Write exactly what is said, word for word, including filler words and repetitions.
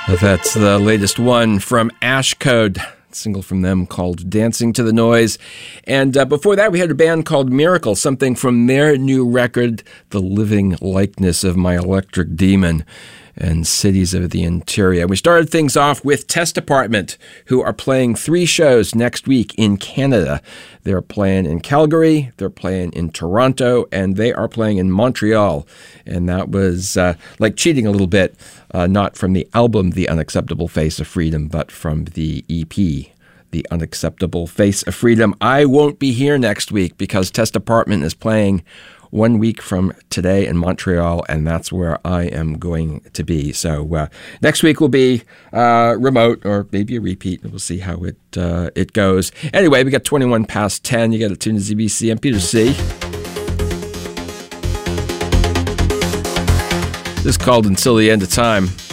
That's the latest one from Ashcode, a single from them called Dancing to the Noise. And uh, before that, we had a band called Miracle, something from their new record, The Living Likeness of My Electric Demon and Cities of the Interior. We started things off with Test Department, who are playing three shows next week in Canada. They're playing in Calgary, they're playing in Toronto, and they are playing in Montreal. And that was uh, like cheating a little bit, uh, not from the album The Unacceptable Face of Freedom, but from the E P, The Unacceptable Face of Freedom. I won't be here next week because Test Department is playing one week from today in Montreal, and that's where I am going to be. So uh, next week will be uh, remote or maybe a repeat. We'll see how it uh, it goes. Anyway, we got twenty-one past ten. You got to tune to Z B C. I'm Peter C. This is called Until the End of Time.